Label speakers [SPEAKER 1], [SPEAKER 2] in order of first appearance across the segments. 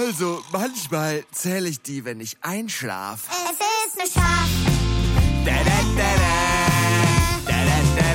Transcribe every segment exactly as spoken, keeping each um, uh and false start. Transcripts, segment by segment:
[SPEAKER 1] Also, manchmal zähle ich die, wenn ich einschlaf.
[SPEAKER 2] Es ist ein Schaf.
[SPEAKER 1] Da, da, da, da. Da, da,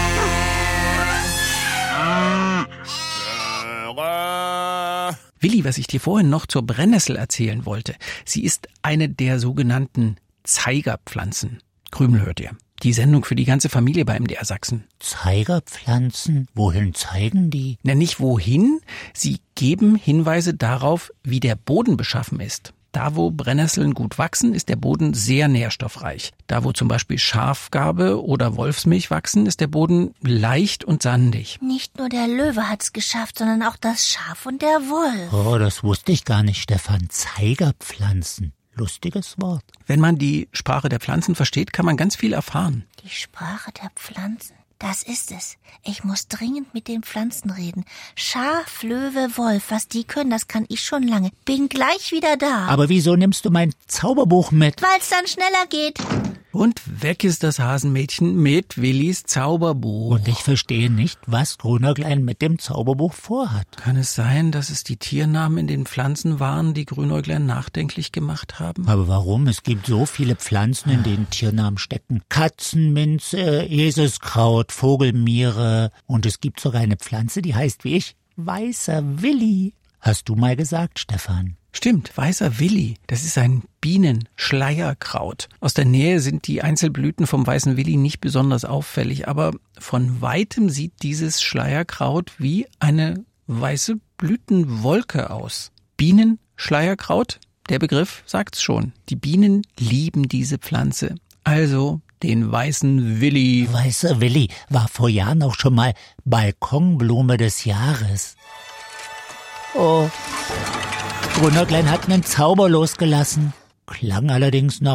[SPEAKER 1] da, da.
[SPEAKER 3] Willi, was ich dir vorhin noch zur Brennnessel erzählen wollte. Sie ist eine der sogenannten Zeigerpflanzen. Krümel hört ihr. Die Sendung für die ganze Familie bei M D R Sachsen.
[SPEAKER 4] Zeigerpflanzen? Wohin zeigen die?
[SPEAKER 3] Na, nicht wohin. Sie geben Hinweise darauf, wie der Boden beschaffen ist. Da, wo Brennnesseln gut wachsen, ist der Boden sehr nährstoffreich. Da, wo zum Beispiel Schafgarbe oder Wolfsmilch wachsen, ist der Boden leicht und sandig.
[SPEAKER 2] Nicht nur der Löwe hat's geschafft, sondern auch das Schaf und der Wolf.
[SPEAKER 4] Oh, das wusste ich gar nicht, Stefan. Zeigerpflanzen. Lustiges Wort.
[SPEAKER 3] Wenn man die Sprache der Pflanzen versteht, kann man ganz viel erfahren.
[SPEAKER 2] Die Sprache der Pflanzen. Das ist es. Ich muss dringend mit den Pflanzen reden. Schaf, Löwe, Wolf, was die können, das kann ich schon lange. Bin gleich wieder da.
[SPEAKER 4] Aber wieso nimmst du mein Zauberbuch mit?
[SPEAKER 2] Weil's dann schneller geht.
[SPEAKER 3] Und weg ist das Hasenmädchen mit Willis Zauberbuch.
[SPEAKER 4] Und ich verstehe nicht, was Grünäuglein mit dem Zauberbuch vorhat.
[SPEAKER 3] Kann es sein, dass es die Tiernamen in den Pflanzen waren, die Grünäuglein nachdenklich gemacht haben?
[SPEAKER 4] Aber warum? Es gibt so viele Pflanzen, in denen Tiernamen stecken. Katzenminze, Eselskraut, Vogelmiere. Und es gibt sogar eine Pflanze, die heißt wie ich, Weißer Willi. Hast du mal gesagt, Stefan?
[SPEAKER 3] Stimmt, Weißer Willi. Das ist ein Bienenschleierkraut. Aus der Nähe sind die Einzelblüten vom Weißen Willi nicht besonders auffällig, aber von weitem sieht dieses Schleierkraut wie eine weiße Blütenwolke aus. Bienenschleierkraut, der Begriff sagt's schon. Die Bienen lieben diese Pflanze. Also den Weißen Willi.
[SPEAKER 4] Weißer Willi war vor Jahren auch schon mal Balkonblume des Jahres. Oh, Grünäuglein hat einen Zauber losgelassen. Klang allerdings nach